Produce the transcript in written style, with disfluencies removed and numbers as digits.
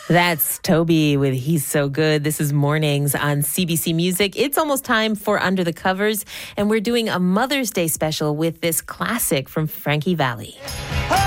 That's Toby with He's So Good. This is Mornings on CBC Music. It's almost time for Under the Covers, and we're doing a Mother's Day special with this classic from Frankie Valli.